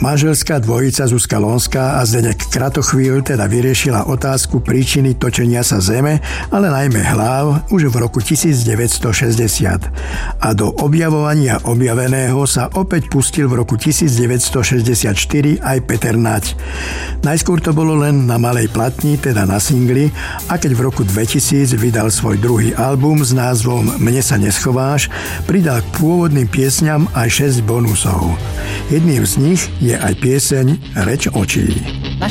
Manželská dvojica Zuzka Lonská a Zdeněk Kratochvíl teda vyriešila otázku príčiny točenia sa Zeme, ale najmä hlav už v roku 1960. A do objavovania objaveného sa opäť pustil v roku 1964 aj Peter Nať. Najskôr to bolo len na malej platni, teda na singli, a keď v roku 2000 vydal svoj druhý album s názvom Mne sa neschováš, pridal k pôvodným piesňam aj 6 bonusov. Jedným z nich je aj pieseň Reč očí.